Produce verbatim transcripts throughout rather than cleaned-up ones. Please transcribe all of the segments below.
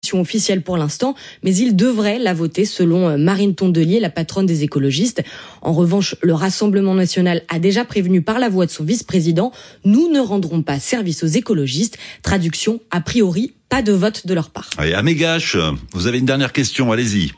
position officielle pour l'instant, mais il devrait la voter selon Marine Tondelier, la patronne des écologistes. En revanche, le Rassemblement national a déjà prévenu par la voix de son vice-président « Nous ne rendrons pas service aux écologistes ». Traduction, a priori, pas de vote de leur part. Et Amégache, vous avez une dernière question, allez-y.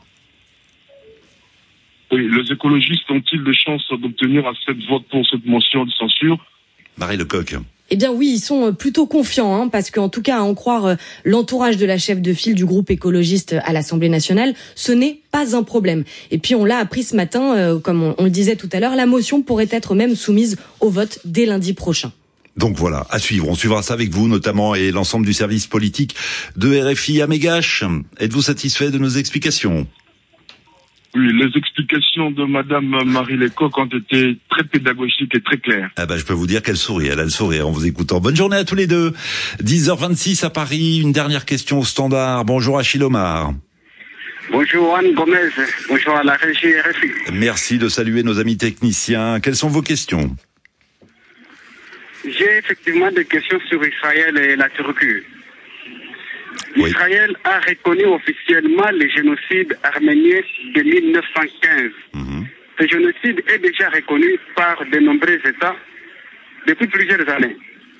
Oui, les écologistes ont-ils des chances d'obtenir un sept votes pour cette motion de censure? Marie Lecoq. Eh bien oui, ils sont plutôt confiants, hein, parce qu'en tout cas, à en croire l'entourage de la chef de file du groupe écologiste à l'Assemblée nationale, ce n'est pas un problème. Et puis on l'a appris ce matin, euh, comme on, on le disait tout à l'heure, la motion pourrait être même soumise au vote dès lundi prochain. Donc voilà, à suivre. On suivra ça avec vous notamment et l'ensemble du service politique de R F I. Amégache, êtes-vous satisfait de nos explications? Oui, les explications de Madame Marie Lecoq ont été très pédagogiques et très claires. Ah ben, je peux vous dire qu'elle sourit, elle a le sourire en vous écoutant. Bonne journée à tous les deux. dix heures vingt-six à Paris, une dernière question au standard. Bonjour Achille Omar. Bonjour Anne Gomez, bonjour à la régie R F I. Merci de saluer nos amis techniciens. Quelles sont vos questions? J'ai effectivement des questions sur Israël et la Turquie. Oui. Israël a reconnu officiellement le génocide arménien de mille neuf cent quinze. Mmh. Ce génocide est déjà reconnu par de nombreux États depuis plusieurs années.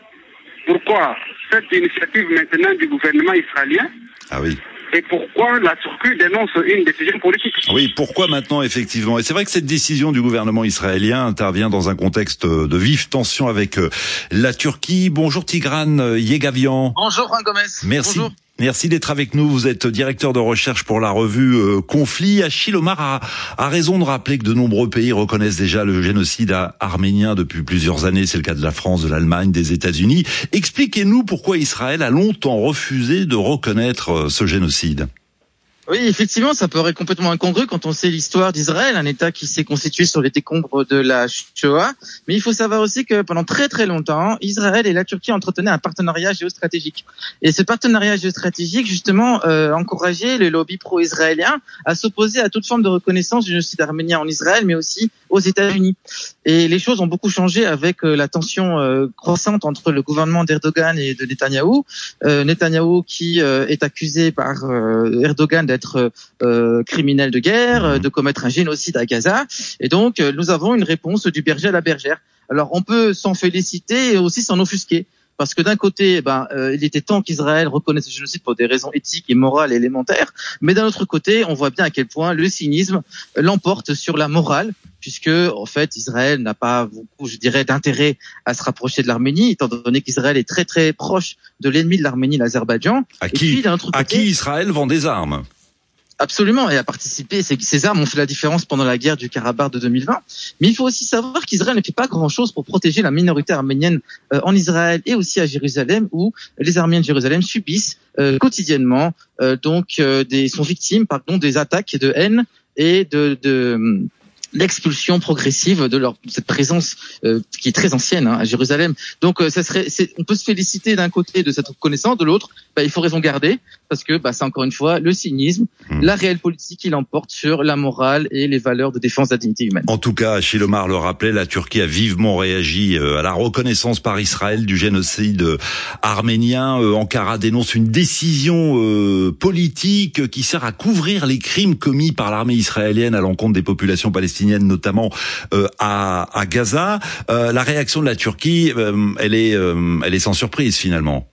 Pourquoi cette initiative maintenant du gouvernement israélien? Ah oui. Et pourquoi la Turquie dénonce une décision politique? Oui, pourquoi maintenant, effectivement? Et c'est vrai que cette décision du gouvernement israélien intervient dans un contexte de vive tension avec la Turquie. Bonjour Tigran Yegavian. Bonjour Juan Gomez. Merci. Bonjour. Merci d'être avec nous. Vous êtes directeur de recherche pour la revue euh, Conflit. Achille Omar a, a raison de rappeler que de nombreux pays reconnaissent déjà le génocide arménien depuis plusieurs années. C'est le cas de la France, de l'Allemagne, des États-Unis. Expliquez-nous pourquoi Israël a longtemps refusé de reconnaître euh, ce génocide. Oui, effectivement, ça paraît complètement incongru quand on sait l'histoire d'Israël, un État qui s'est constitué sur les décombres de la Shoah. Mais il faut savoir aussi que pendant très très longtemps, Israël et la Turquie entretenaient un partenariat géostratégique. Et ce partenariat géostratégique, justement, euh, encourageait le lobby pro-israélien à s'opposer à toute forme de reconnaissance du génocide arménien en Israël, mais aussi aux États-Unis. Et les choses ont beaucoup changé avec euh, la tension euh, croissante entre le gouvernement d'Erdogan et de Netanyahou. Euh, Netanyahou qui euh, est accusé par euh, Erdogan d'être euh, criminel de guerre, euh, de commettre un génocide à Gaza. Et donc, euh, nous avons une réponse du berger à la bergère. Alors, on peut s'en féliciter et aussi s'en offusquer. Parce que d'un côté, ben, euh, il était temps qu'Israël reconnaisse ce génocide pour des raisons éthiques et morales élémentaires. Mais d'un autre côté, on voit bien à quel point le cynisme l'emporte sur la morale, puisque en fait, Israël n'a pas beaucoup, je dirais, d'intérêt à se rapprocher de l'Arménie, étant donné qu'Israël est très très proche de l'ennemi de l'Arménie, l'Azerbaïdjan. À qui, et puis, d'un autre côté, à qui Israël vend des armes? Absolument, et a participé. Ces armes ont fait la différence pendant la guerre du Karabakh de deux mille vingt. Mais il faut aussi savoir qu'Israël ne fait pas grand-chose pour protéger la minorité arménienne euh, en Israël et aussi à Jérusalem, où les Arméniens de Jérusalem subissent euh, quotidiennement, euh, donc euh, des, sont victimes, pardon, des attaques de haine et de, de l'expulsion progressive de leur cette présence euh, qui est très ancienne hein, à Jérusalem. Donc euh, ça serait, c'est, on peut se féliciter d'un côté de cette reconnaissance, de l'autre, bah, il faut raison garder parce que bah, c'est encore une fois le cynisme, mmh. la réelle politique qui l'emporte sur la morale et les valeurs de défense de la dignité humaine. En tout cas, Achille Omar le rappelait, la Turquie a vivement réagi euh, à la reconnaissance par Israël du génocide euh, arménien. Euh, Ankara dénonce une décision euh, politique qui sert à couvrir les crimes commis par l'armée israélienne à l'encontre des populations palestiniennes, notamment euh, à, à Gaza. Euh, la réaction de la Turquie, euh, elle est, euh, elle est sans surprise finalement.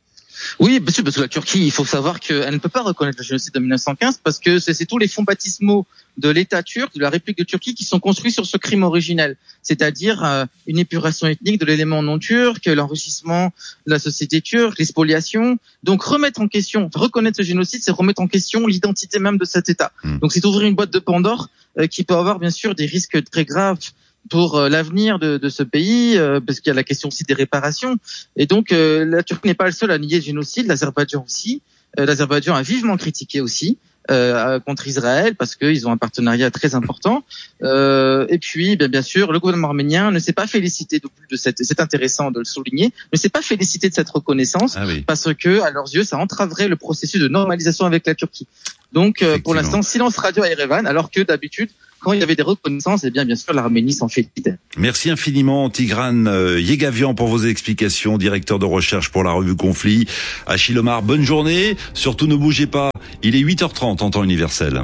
Oui, bien sûr, parce que la Turquie, il faut savoir qu'elle ne peut pas reconnaître le génocide de mille neuf cent quinze parce que c'est, c'est tous les fonds baptismaux de l'État turc, de la République de Turquie, qui sont construits sur ce crime originel, c'est-à-dire euh, une épuration ethnique de l'élément non turc, l'enrichissement de la société turque, les spoliations. Donc remettre en question, reconnaître ce génocide, c'est remettre en question l'identité même de cet État. Mmh. Donc c'est ouvrir une boîte de Pandore euh, qui peut avoir bien sûr des risques très graves pour euh, l'avenir de, de ce pays, euh, parce qu'il y a la question aussi des réparations. Et donc, euh, la Turquie n'est pas le seul à nier le génocide, l'Azerbaïdjan aussi. Euh, L'Azerbaïdjan a vivement critiqué aussi euh, contre Israël, parce qu'ils ont un partenariat très important. Euh, et puis, bien, bien sûr, le gouvernement arménien ne s'est pas félicité de plus de cette, c'est intéressant de le souligner, ne s'est pas félicité de cette reconnaissance, ah oui. parce que, à leurs yeux, ça entraverait le processus de normalisation avec la Turquie. Donc, euh, pour l'instant, silence radio à Erevan, alors que d'habitude, quand il y avait des reconnaissances, eh bien, bien sûr, l'Arménie s'en félicitait. Merci infiniment, Tigran Yegavian, pour vos explications, directeur de recherche pour la revue Conflit. Achille Omar, bonne journée. Surtout, ne bougez pas. Il est huit heures trente en temps universel.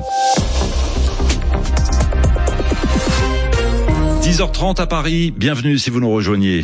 dix heures trente à Paris. Bienvenue si vous nous rejoignez.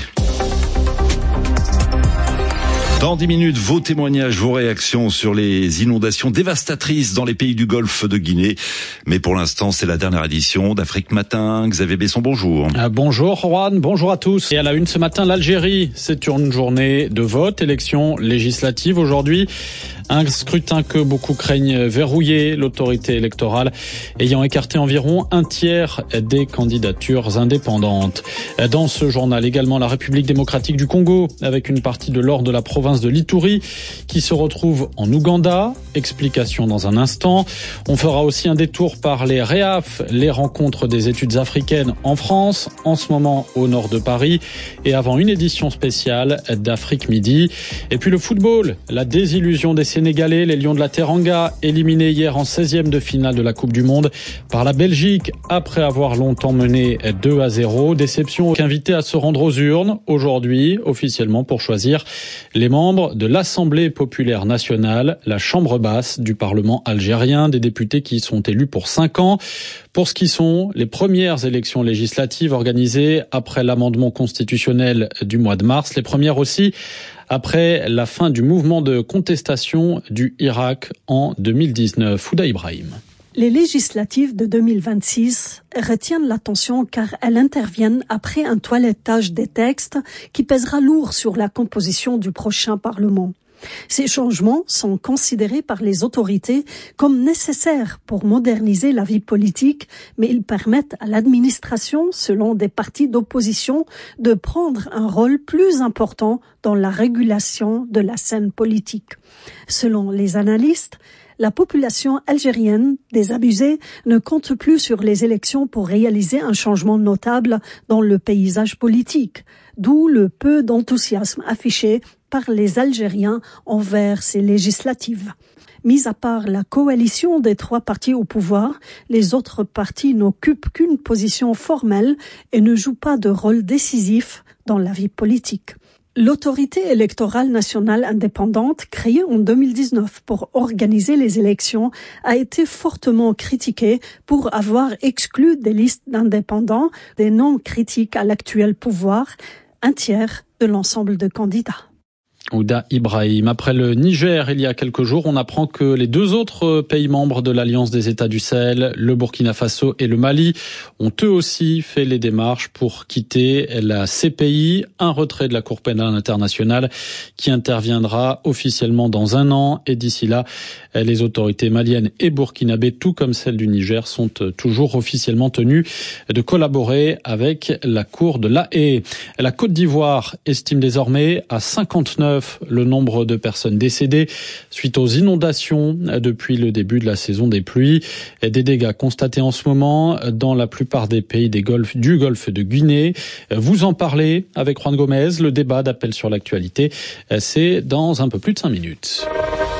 Dans dix minutes, vos témoignages, vos réactions sur les inondations dévastatrices dans les pays du Golfe de Guinée. Mais pour l'instant, c'est la dernière édition d'Afrique Matin. Xavier Besson, bonjour. Euh, bonjour Juan, bonjour à tous. Et à la une ce matin, l'Algérie. C'est une journée de vote, élection législative aujourd'hui. Un scrutin que beaucoup craignent verrouillé, l'autorité électorale ayant écarté environ un tiers des candidatures indépendantes. Dans ce journal également, la République démocratique du Congo, avec une partie de l'or de la province de l'Ituri qui se retrouve en Ouganda. Explication dans un instant. On fera aussi un détour par les R E A F, les rencontres des études africaines en France, en ce moment au nord de Paris, et avant une édition spéciale d'Afrique Midi. Et puis le football, la désillusion des Sénégalais, les Lions de la Teranga, éliminés hier en seizième de finale de la Coupe du Monde par la Belgique, après avoir longtemps mené deux à zéro. Déception qu'invités à se rendre aux urnes aujourd'hui, officiellement pour choisir les membres de l'Assemblée populaire nationale, la chambre basse du Parlement algérien, des députés qui sont élus pour cinq ans. Pour ce qui sont les premières élections législatives organisées après l'amendement constitutionnel du mois de mars, les premières aussi après la fin du mouvement de contestation du Irak en deux mille dix-neuf. Ouda Ibrahim. Les législatives de deux mille vingt-six retiennent l'attention car elles interviennent après un toilettage des textes qui pèsera lourd sur la composition du prochain Parlement. Ces changements sont considérés par les autorités comme nécessaires pour moderniser la vie politique, mais ils permettent à l'administration, selon des partis d'opposition, de prendre un rôle plus important dans la régulation de la scène politique. Selon les analystes, la population algérienne désabusée ne compte plus sur les élections pour réaliser un changement notable dans le paysage politique, d'où le peu d'enthousiasme affiché par les Algériens envers ces législatives. Mis à part la coalition des trois partis au pouvoir, les autres partis n'occupent qu'une position formelle et ne jouent pas de rôle décisif dans la vie politique. L'autorité électorale nationale indépendante, créée en deux mille dix-neuf pour organiser les élections, a été fortement critiquée pour avoir exclu des listes d'indépendants des noms critiques à l'actuel pouvoir, un tiers de l'ensemble de candidats. Ouda Ibrahim. Après le Niger, il y a quelques jours, on apprend que les deux autres pays membres de l'Alliance des États du Sahel, le Burkina Faso et le Mali, ont eux aussi fait les démarches pour quitter la C P I, un retrait de la Cour pénale internationale qui interviendra officiellement dans un an. Et d'ici là, les autorités maliennes et burkinabées, tout comme celles du Niger, sont toujours officiellement tenues de collaborer avec la Cour de La Haye. La Côte d'Ivoire estime désormais à cinquante-neuf le nombre de personnes décédées suite aux inondations depuis le début de la saison des pluies. Des dégâts constatés en ce moment dans la plupart des pays des golfs, du golfe de Guinée. Vous en parlez avec Juan Gomez. Le débat d'appel sur l'actualité, c'est dans un peu plus de cinq minutes.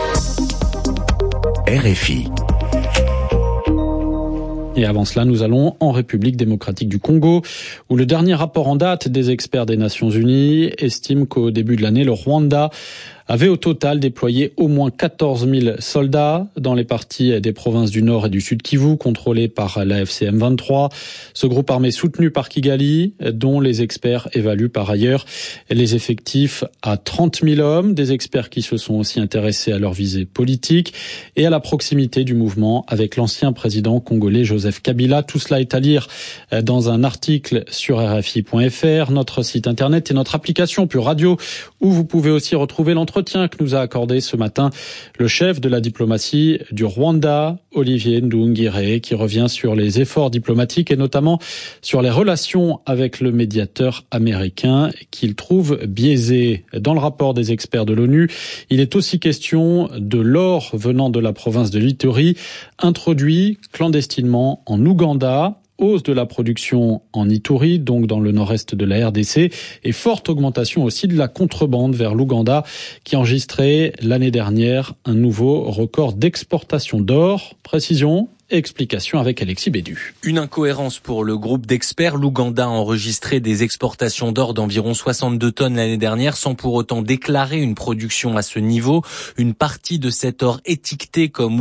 R F I. Et avant cela, nous allons en République démocratique du Congo, où le dernier rapport en date des experts des Nations Unies estime qu'au début de l'année, le Rwanda avait au total déployé au moins quatorze mille soldats dans les parties des provinces du Nord et du Sud Kivu, contrôlées par l'A F C M vingt-trois. Ce groupe armé soutenu par Kigali, dont les experts évaluent par ailleurs les effectifs à trente mille hommes, des experts qui se sont aussi intéressés à leur visée politique et à la proximité du mouvement avec l'ancien président congolais Joseph Kabila. Tout cela est à lire dans un article sur R F I point F R, notre site internet et notre application Pure Radio, où vous pouvez aussi retrouver l'entretien que nous a accordé ce matin le chef de la diplomatie du Rwanda, Olivier Nduhungirehe, qui revient sur les efforts diplomatiques et notamment sur les relations avec le médiateur américain qu'il trouve biaisé. Dans le rapport des experts de l'ONU, il est aussi question de l'or venant de la province de l'Ituri, introduit clandestinement en Ouganda. Hausse de la production en Ituri, donc dans le nord-est de la R D C, et forte augmentation aussi de la contrebande vers l'Ouganda, qui enregistrait l'année dernière un nouveau record d'exportation d'or. Précision et explication avec Alexis Bédu. Une incohérence pour le groupe d'experts. L'Ouganda a enregistré des exportations d'or d'environ soixante-deux tonnes l'année dernière, sans pour autant déclarer une production à ce niveau. Une partie de cet or étiqueté comme